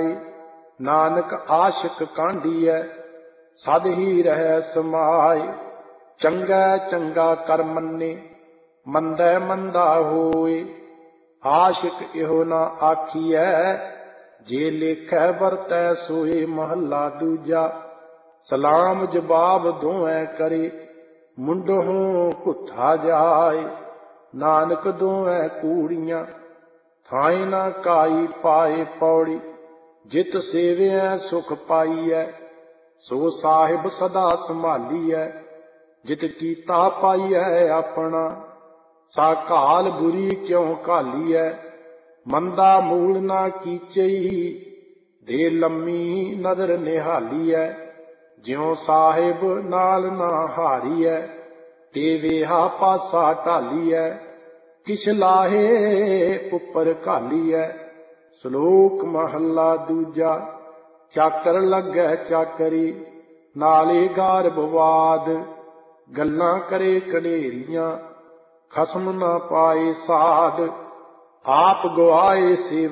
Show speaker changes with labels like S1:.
S1: ਜਾਈ। ਨਾਨਕ ਆਸ਼ਿਕ ਕਾਂਢੀਐ ਸਦ ਹੀ ਰਹਿ ਸਮਾਈ। ਚੰਗਾ ਚੰਗਾ ਕਰ ਮੰਨੇ ਮੰਦਾ ਮੰਦਾ ਹੋਏ। ਆਸ਼ਿਕ ਇਹੋ ਨਾ ਆਖੀਐ ਜੇ ਲੇਖੈ ਵਰਤੈ ਸੋਏ। ਮਹੱਲਾ ਦੂਜਾ। ਸਲਾਮ ਜਵਾਬ ਦੋਵੇਂ ਕਰੇ ਮੁੰਡਹੁ ਘੁੱਥਾ ਜਾਏ। ਨਾਨਕ ਦੋਵੇਂ ਕੂੜੀਆਂ ਥਾਏ ਨਾ ਕਾਈ ਪਾਏ। ਪੌੜੀ ਜਿਤ ਸੇਵਿਐ ਸੁਖ ਪਾਈਐ ਸੋ ਸਾਹਿਬ ਸਦਾ ਸੰਭਾਲੀਐ। ਜਿਤ ਕੀਤਾ ਪਾਈਐ ਆਪਣਾ ਸਾ ਘਾਲ ਬੁਰੀ ਕਿਉ ਘਾਲੀਐ। ਮੰਦਾ ਮੂਲ ਨਾ ਕੀਚਈ ਦੇ ਲੰਮੀ ਨਦਰ ਨਿਹਾਲੀਐ। ਜਿਉ ਸਾਹਿਬ ਨਾਲ ਨਾ ਹਾਰੀਐ ਤੇ ਵੇਹਾ ਪਾਸਾ ਢਾਲੀਐ। ਕਿਛ ਲਾਹੇ ਉੱਪਰ ਘਾਲੀਐ। ਸ਼ਲੋਕ ਮਹੱਲਾ ਦੂਜਾ। ਚਾਕਰ ਲੱਗੈ ਚਾਕਰੀ ਨਾਲੇ ਗਾਰ ਬਵਾਦ। ਗੱਲਾਂ ਕਰੇ ਕਨੇਰੀਆਂ ਖਸਮ ਨਾ ਪਾਏ ਸਾਧ। ਆਪ ਗਵਾਏ ਸੇਵਾ